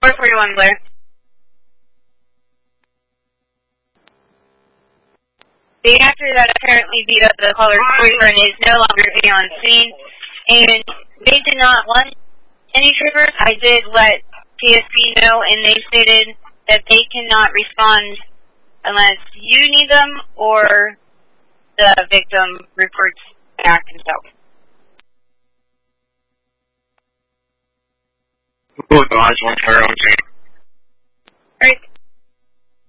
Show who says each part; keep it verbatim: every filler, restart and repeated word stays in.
Speaker 1: four forty-one, Blair. The actor that apparently beat up the caller's boyfriend is no longer being on scene, and they did not want any troopers. I did let P S P know, and they stated that they cannot respond unless you need them or the victim reports back himself.
Speaker 2: Who advised one for our own team?